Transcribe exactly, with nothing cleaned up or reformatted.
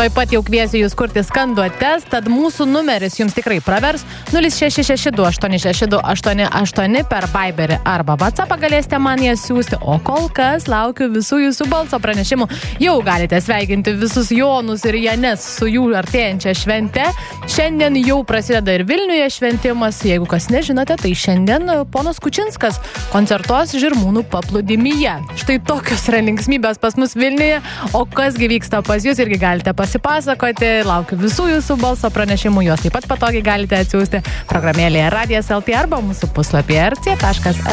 Tuoj pat jau kviesiu jūs kurti skanduotes, tad mūsų numeris jums tikrai pravers nulis šeši šeši du aštuoni šeši du aštuoni aštuoni per Viberį arba WhatsAppą galėsite man jas siūsti, o kol kas laukiu visų jūsų balso pranešimų. Jau galite sveikinti visus Jonus ir Janes su jų artėjančia švente. Šiandien jau prasideda ir Vilniuje šventimas. Jeigu kas nežinote, tai šiandien ponas Kučinskas koncertuos Žirmūnų paplūdimyje. Štai tokios yra linksmybės pas mus Vilniuje, o kasgi vyksta pas jūs irgi galite pasipasakoti. Laukiu visų jūsų balso pranešimų, juos taip pat patogiai galite atsiųsti programėlėje Radijas L T arba mūsų puslapyje r c taškas